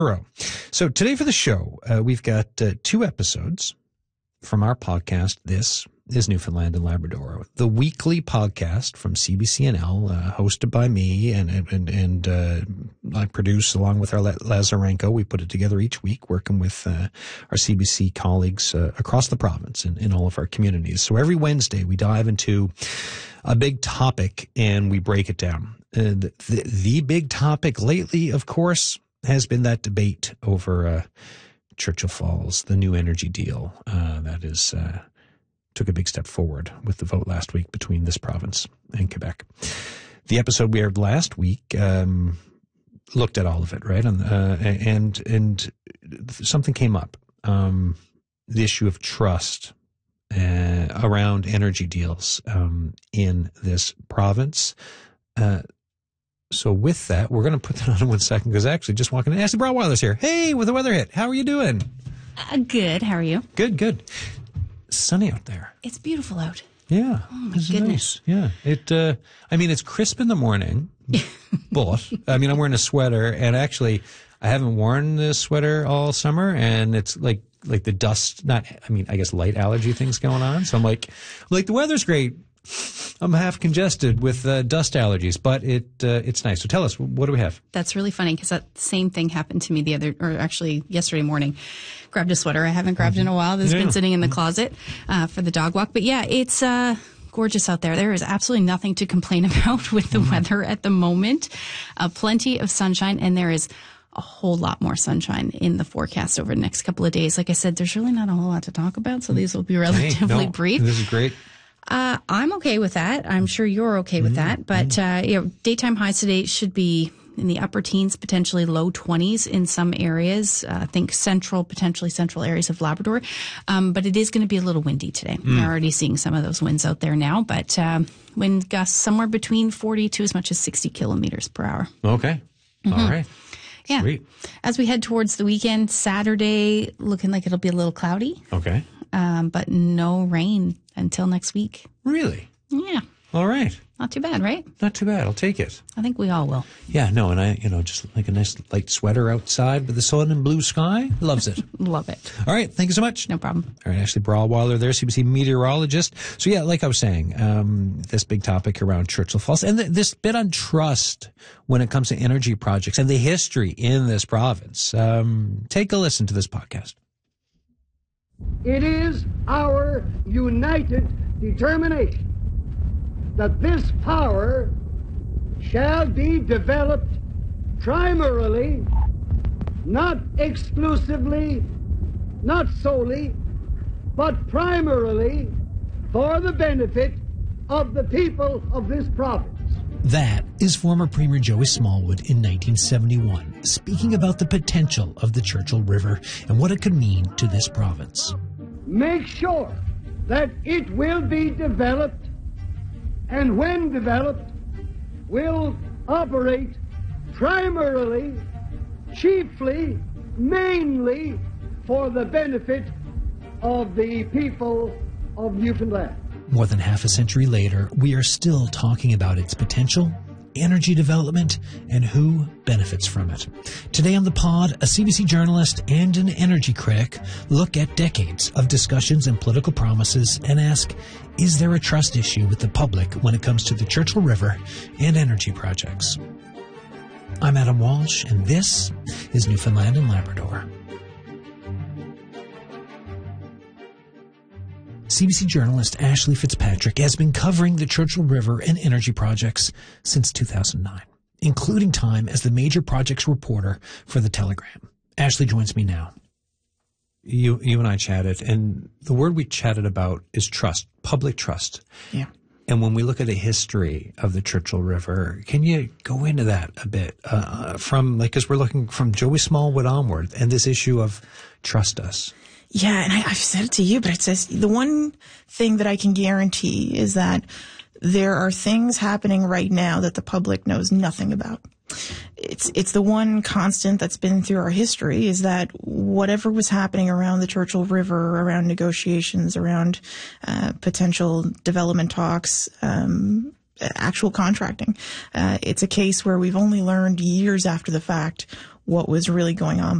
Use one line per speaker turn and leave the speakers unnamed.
So today for the show, we've got 2 episodes from our podcast. This is Newfoundland and Labrador, the weekly podcast from CBCNL, hosted by me and I produce along with our Lazarenko. We put it together each week, working with our CBC colleagues across the province in all of our communities. So every Wednesday we dive into a big topic and we break it down. The big topic lately, of course, has been that debate over Churchill Falls, the new energy deal that is took a big step forward with the vote last week between this province and Quebec. The episode we aired last week looked at all of it, right? And something came up, the issue of trust around energy deals in this province. So with that, we're going to put that on in 1 second because actually just walking in, Ashley Broadweiler's here. Hey, with the weather hit. How are you doing?
Good. How are you?
Good. Sunny out there.
It's beautiful out.
Yeah.
Oh my goodness.
Nice. Yeah. It's crisp in the morning, but I'm wearing a sweater and actually I haven't worn this sweater all summer and it's like the dust, I guess light allergy things going on. So I'm like the weather's great. I'm half congested with dust allergies, but it's nice. So tell us, what do we have?
That's really funny because that same thing happened to me yesterday morning. Grabbed a sweater I haven't grabbed in a while. That's been sitting in the closet for the dog walk. But yeah, it's gorgeous out there. There is absolutely nothing to complain about with the weather at the moment. Plenty of sunshine, and there is a whole lot more sunshine in the forecast over the next couple of days. Like I said, there's really not a whole lot to talk about, so these will be relatively brief.
This is great.
I'm okay with that. I'm sure you're okay with that. But, daytime highs today should be in the upper teens, potentially low 20s in some areas. I think potentially central areas of Labrador. But it is going to be a little windy today. We're already seeing some of those winds out there now. But wind gusts somewhere between 40 to as much as 60 kilometers per hour.
Okay. All right.
Yeah.
Sweet.
As we head towards the weekend, Saturday looking like it'll be a little cloudy.
Okay.
But no rain until next week.
Really?
Yeah.
All right.
Not too bad, right?
Not too bad. I'll take it.
I think we all will.
Yeah, no, and I, just like a nice light sweater outside with the sun and blue sky. Loves it.
Love it.
All right. Thank you so much.
No problem.
All right. Ashley Broadweiler there, CBC meteorologist. So yeah, like I was saying, this big topic around Churchill Falls and this bit on trust when it comes to energy projects and the history in this province. Take a listen to this podcast.
It is our united determination that this power shall be developed primarily, not exclusively, not solely, but primarily for the benefit of the people of this province.
That is former Premier Joey Smallwood in 1971, speaking about the potential of the Churchill River and what it could mean to this province.
Make sure that it will be developed, and when developed, will operate primarily, chiefly, mainly for the benefit of the people of Newfoundland.
More than half a century later, we are still talking about its potential, energy development, and who benefits from it. Today on the pod, a CBC journalist and an energy critic look at decades of discussions and political promises and ask, is there a trust issue with the public when it comes to the Churchill River and energy projects? I'm Adam Walsh, and this is Newfoundland and Labrador. CBC journalist Ashley Fitzpatrick has been covering the Churchill River and energy projects since 2009, including time as the major projects reporter for The Telegram. Ashley joins me now. You and I chatted, and the word we chatted about is trust, public trust.
Yeah.
And when we look at the history of the Churchill River, can you go into that a bit because we're looking from Joey Smallwood onward and this issue of trust us?
Yeah, and I've said it to you, but it says the one thing that I can guarantee is that there are things happening right now that the public knows nothing about. It's the one constant that's been through our history is that whatever was happening around the Churchill River, around negotiations, around potential development talks, actual contracting, it's a case where we've only learned years after the fact what was really going on